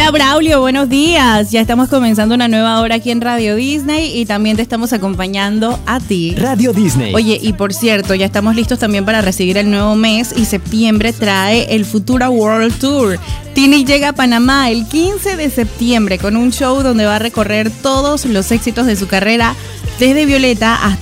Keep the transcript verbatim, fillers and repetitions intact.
Hola Braulio, buenos días. Ya estamos comenzando una nueva hora aquí en Radio Disney y también te estamos acompañando a ti. Radio Disney. Oye, y por cierto, ya estamos listos también para recibir el nuevo mes y septiembre trae el Futura World Tour. Tini llega a Panamá el quince de septiembre con un show donde va a recorrer todos los éxitos de su carrera desde Violeta hasta